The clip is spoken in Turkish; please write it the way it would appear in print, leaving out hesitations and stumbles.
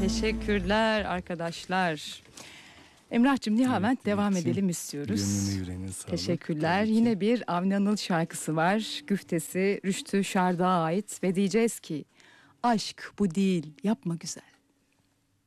Teşekkürler arkadaşlar. Emrah'cığım Nihavent Evet, devam Dilekçim. edelim istiyoruz. Gönlüne yüreğine sağlık. Teşekkürler. Tabii ki. Yine bir Avni Anıl şarkısı var. Güftesi Rüştü Şardak'a ait ve diyeceğiz ki aşk bu değil, yapma güzel.